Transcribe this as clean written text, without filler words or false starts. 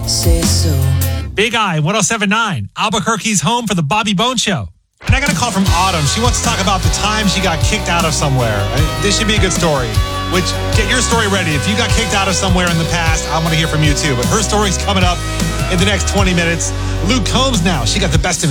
say so. Big Eye, 107.9, Albuquerque's home for the Bobby Bone Show. And I got a call from Autumn. She wants to talk about the time she got kicked out of somewhere. This should be a good story. Which, get your story ready. If you got kicked out of somewhere in the past, I want to hear from you too. But her story's coming up in the next 20 minutes. Luke Combs now. She got the best of